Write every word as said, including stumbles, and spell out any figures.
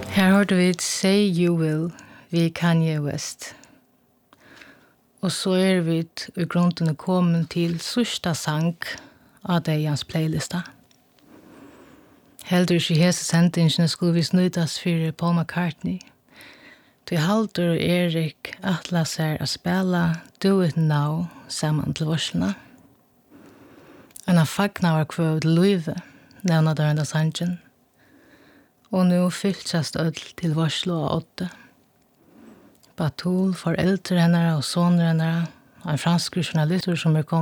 Her hørte vi Say You Will vi Kanye West. Og så er vi i grunden kommet til sørsta sang av Dejans playlista. Heldur ikke hese sendingene skulle vi snytas for Paul McCartney. Til Haldur og Erik atlas er å spela Do It Now sammen til varslene. En av fagna var kvøv til Løyve, nevna der enda sangen. Og nu fylltjast öll til varslo og åtte. Batul, foreldre hennara og soner hennara, en fransk journalister som er kommet